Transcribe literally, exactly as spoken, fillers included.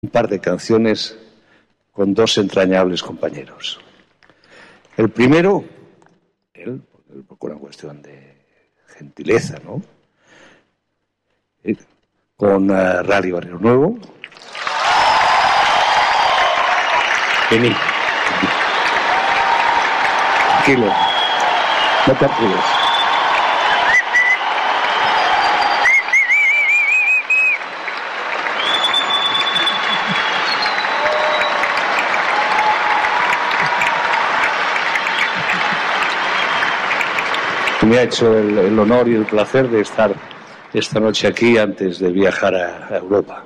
un par de canciones con dos entrañables compañeros. El primero, él, por una cuestión de gentileza, ¿no? Eh, con uh, Rally Barrio Nuevo. Vení. Tranquilo. No te apures. Me ha hecho el, el honor y el placer de estar esta noche aquí antes de viajar a, a Europa.